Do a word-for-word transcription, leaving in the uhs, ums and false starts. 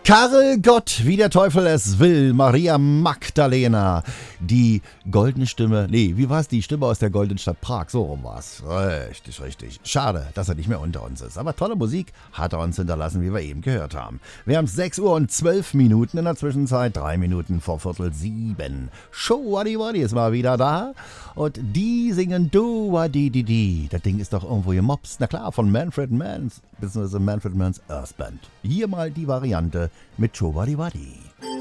Karel Gott, wie der Teufel es will, Maria Magdalena, die goldene Stimme, nee, wie war's, die Stimme aus der goldenen Stadt Prag, so rum war's. Richtig, richtig. Schade, dass er nicht mehr unter uns ist, aber tolle Musik hat er uns hinterlassen, wie wir eben gehört haben. Wir haben sechs Uhr und zwölf Minuten in der Zwischenzeit, drei Minuten vor Viertel sieben. Show Waddy Waddy ist mal wieder da und die singen Do Waddy Di Di. Das Ding ist doch irgendwo gemobst, na klar, von Manfred Mann, beziehungsweise Manfred Mann's Earth Band. Hier mal die Variante mit Show Waddy Waddy.